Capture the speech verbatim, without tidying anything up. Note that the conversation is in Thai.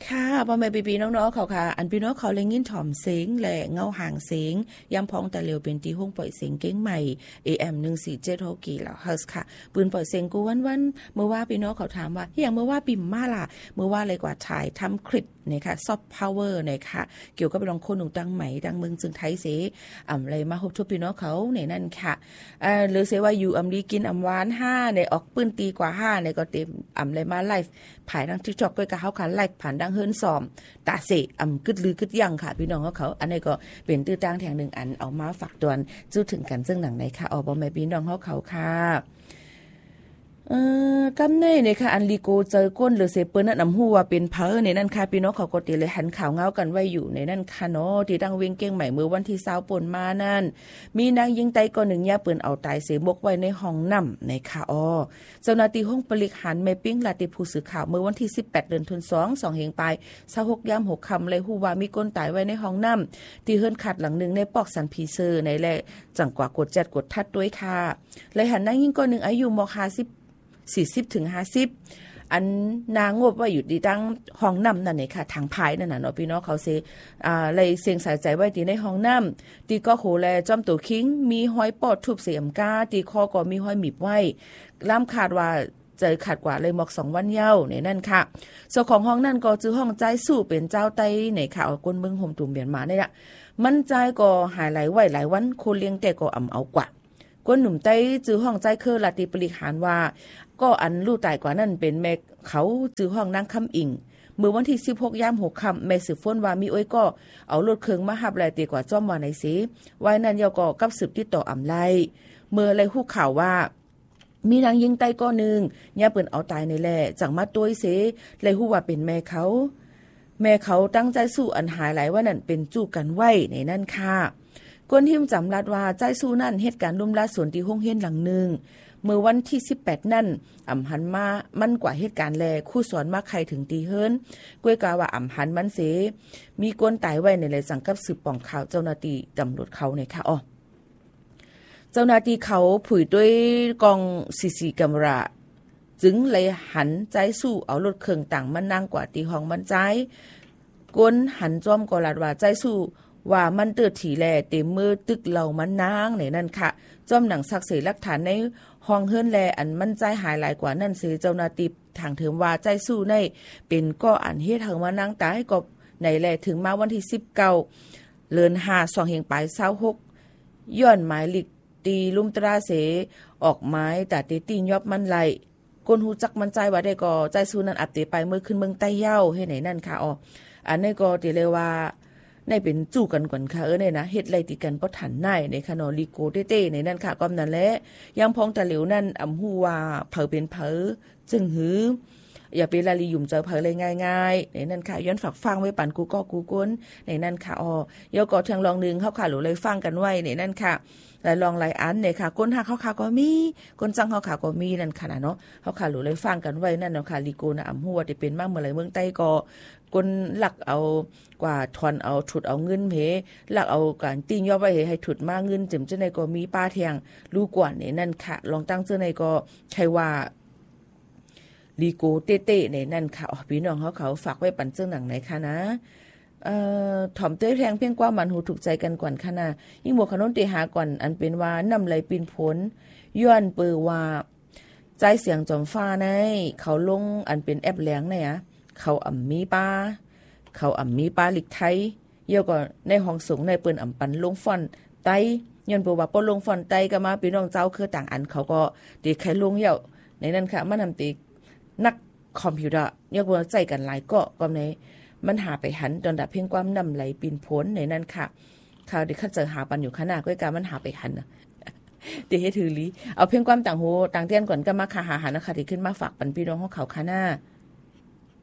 ค่ะพ่อแม่พี่ๆน้องๆเขาค่ะอันพี่น้องเขาเลยยินถ่อมเสียงและเงาห่างเสียงย้ำพองแต่เร็วเป็นตีห้องปล่อยเสียงเก้งใหม่ เอ เอ็ม หนึ่งสี่เจ็ด หก กิโลเฮิรตซ์ค่ะปืนปล่อยเสียงกูวันๆเมื่อว่าพี่น้องเขาถามว่าอย่างเมื่อว่าปิ่มมาล่ะเมื่อว่าอะไรกว่าถ่ายทำคลิปนะคะซอฟต์พาวเวอร์นะคะเกี่ยวกับรองคนหนุ่มตั้งใหม่ดังเมืองจึงไทยเสอ่ำเลยมาพบทุกพี่น้องเขาในนั่นค่ะเอ่อหรือเสว่าอยู่อำลีกินอำหวานห้าในออกปืนตีกว่าห้าในก็เต็มอ่ำเลยมาไลฟ์ผ่านทาง TikTok ก็เขาคันไลฟ์ผ่านดังเฮิรนซอมตาเสอ่ำกึดลือกึดยังค่ะพี่น้องเขาอันนี้ก็เป็นตื้อตั้งแทงหนึ่งอันเอามาฝากตวนจู้ถึงกันซึ่งหนังไหนค่ะออกบ่แม่พี่น้องเขาเขาค่ะเอ่อกำในเนี่ยค่ะอันลีโกเจอก้นหรือเสเปิ้นนั่นนำฮู้ว่าเป็นเผอในนั่นค่ะพี่น้องเขาก็ติเลยหันข่าวเงากันไว้อยู่ในนั่นค่ะเนาะที่ดังเวียงเก้งใหม่เมื่อวันที่ยี่สิบป่นมานั่นมีนางยิงไตก่อนหนึ่งยาปืนเอาตายเสมกไว้ในห้องน้ำในค่ะอ้อเจ้าหน้าที่ห้องปลิกหันแม่ปิ้งลาติผู้สื่อข่าวเมื่อวันที่สิบแปดเดือนธันวาคมสองเฮงปลายยี่สิบหกยามหกค่ำเลยฮู้ว่ามีคนตายไว้ในห้องน้ำที่เฮือนขัดหลังนึงในปอกสันพีเซอร์ในแลจังกว่ากดจัดกดทัดด้วยค่ะเลยหันนางยิงก่อนหนึ่งอายุมห้าสิบสี่สิบถึงห้าสิบอันนางงบว่าอยู่ดีตั้งห้องน้ำนั่นเองค่ะทางภายนั่นน่ะเนาะพี่น้องเขาเซอ่าเลยเสียงสายใจไว้ที่ในห้องน้ำตีก็โหแลจอมตัวคิงมีห้อยปอดทุบเสียมกาตีคอก็มีห้อยหมิบไว้ล่ามขาดว่าเจอขาดกว่าเลยหมอกสองวันเย้าในนั่นค่ะส่วนของห้องนั่นก็จื้อห้องใจสู้เป็นเจ้าไต้ในข่าวก้นเมืองห่มตุ่มเบียนมาเนี่ยละมันใจก็หายหลายไว้หลายวันคนเลี้ยงแต่ก็อ่ำเอากว่าก้นหนุ่มไต้จื้อห้องใจเคอลาติปริหารว่าก็อันลู่ตายกว่านั่นเป็นแม่เขาจื้อห้องนางคำอิงเมื่อวันที่สิบหกยามหกค่ำแม่สืบฟ้นว่ามีอ้อยก็เอารถเครื่องมาหับแลตีกว่าจ้อมว่าไหนสิไว้นั่นยาก็กับสืบติดต่ออำไลเมื่อไรฮู้ข่าวว่ามีนางยิงไต้ก้อนึงย่าเปิ้นเอาตายในแลจังมาต้วยเสเลยฮู้ว่าเป็นแม่เขาแม่เขาตั้งใจสู้อันหายหลายว่านั่นเป็นจู้กันไว้ในนั่นค่ะก้นหิมจำรัดว่าใจสู้นั่นเหตุการณ์ลุ่มลาสวนที่ห้องเฮียนหลังนึงเมื่อวันที่สิบแปดนั่นอ่ำหันมามันกว่าเหตุการณ์แลคู่สอนมาใครถึงตีเฮิรนกล้วยกาว่าอ่ำหันมันเสมีก้นตายไว้ในเลยสังกับสืบป่องข่าวเจ้าหน้าที่ตำรวจเขาเนี่ยค่ะอ๋อเจ้าหน้าที่เขาผุยด้วยกองซีซีแคมราจึงเลยหันใจสู้เอารถเครื่องต่างมันนั่งกว่าตีห้องมันใจก้นหันจ้อมกอลัดว่าใจสู้ว่ามันเตือถีแลเต็มมือตึกเหล่ามันนางในนั่นค่ะจ้อมหนังสักเสหลักฐานในห้องเฮิรนแลอันมันใจหายหลายกว่านั่นเสเจ้าหน้าที่ทางเถิมว่าใจสู้ในเป็นก็อันเฮ็ดเฮามานั่งตายก็ในแลถึงมาวันที่สิบเก้าเดือนห้าสองเฮงปลายยี่สิบหกย้อนหมายลิกตีลุ่มตราเสออกไม้แต่ตีตียอบมันไหลก้นหูจักมันใจว่าได้ก็ใจสู้นั้นอับเตไปเมื่อขึ้นเมืองใต้เย้าให้ไหนนั่นค่ะอ๋ออันนี้ก็ติเลยว่าในเป็นจู่กันก่อนค่ะเออเนี่ยนะเฮ็ดไรติกันบ่ทันได้ในคานอลิโกเต้ๆในนั่นค่ะก็นั่นแหละยังพองตะเหลวนั่นอำฮู้ว่าเผอเป็นเผอจึงหืออย่าเป็นลาลียุ่มเจอเผอเลยง่ายๆในนั่นค่ะย้อนฝากฟังไว้ปั่นกูก็กูก้นในนั่นค่ะอ๋อยกก็ทางลองนึงเฮาค่ะหรือเลยฟังกันไว้ในนั่นค่ะหลายลองหลายอันเนี่ยค่ะก้นหักเฮาค่ะก็มีก้นจังเฮาค่ะก็มีนั่นค่ะเนาะเฮาค่ะหรือเลยฟังกันไว้นั่นเนาะค่ะลีโกนะอำฮู้ว่าได้เป็นมาเมื่อไหร่เมืองใต้ก็คนหลักเอากว่าทอนเอาถุดเอาเงินเพหลักเอาการติ้งย่อไว้ให้ถุดมาเงินจิ๋มเจ้าในก็มีป้าเทียงรู้กว่านี่นั่นค่ะลองตั้งเจ้าในก็ใช่ว่าลีโกเต้ๆในนั่นค่ะอ๋อพี่น้องเขาเขาฝากไว้ปั่นเจ้าหนังไหนค่ะนะเอ่อถ่อมเต้ยแทงเพียงกว่ามันหูถูกใจกันก่อนค่ะนะยิ่งบวกขนนตีหาก่อนอันเป็นว่านำไหลปีนผลย้อนเปือว่าใจเสียงจอมฟ้าในเขาลงอันเป็นแอปแหลงเนี่ยเขาอ่ำมีป้าเขาอ่ำมีป้าหลิกไทยเยอะกว่าในห้องสูงในเปิ้นอ่ำปันลงฟอนไตย้อนเปือว่าปนลงฟอนไตก็มาพี่น้องเจ้าคือต่างอันเขาก็ตีไขลงเยอะในนั้นค่ะมันนำตีนักคอมพิวเตอร์ยกว่าใจกันหลายก็ก็ในมันหาไปหันตอนดับเพียงความนำไหลปีนพ้นในนั้นค่ะข่าวเด็กข้าเจอหาปันอยู่ขนาดก็การมันหาไปหันนะเดี๋ยวให้ถือลีเอาเพียงความต่างโหต่างเตี้ยนก่อนก็มาคาหาหานะคะที่ขึ้นมาฝากปันพี่น้องของเขาค่ะหน้า